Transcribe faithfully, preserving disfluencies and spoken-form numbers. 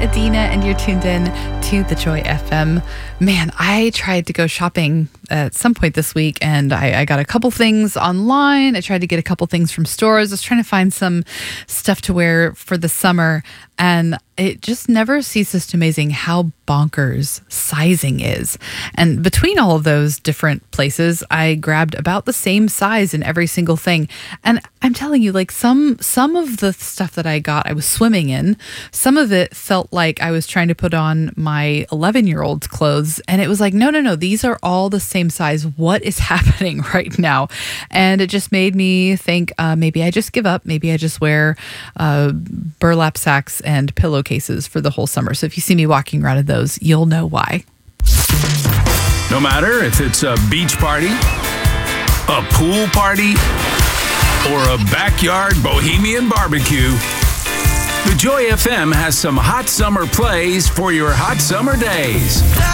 Adina, and you're tuned in to the Joy F M. Man, I tried to go shopping at some point this week, and I, I got a couple things online. I tried to get a couple things from stores. I was trying to find some stuff to wear for the summer, and it just never ceases to amazing how bonkers sizing is. And between all of those different places, I grabbed about the same size in every single thing. And I'm telling you, like some some of the stuff that I got, I was swimming in. Some of it felt like I was trying to put on my eleven-year-old's clothes. And it was like, no, no, no, these are all the same size. What is happening right now? And it just made me think, uh, maybe I just give up. Maybe I just wear uh, burlap sacks and pillowcases for the whole summer. So if you see me walking around in those, you'll know why. No matter if it's a beach party, a pool party, or a backyard bohemian barbecue, the Joy F M has some hot summer plays for your hot summer days.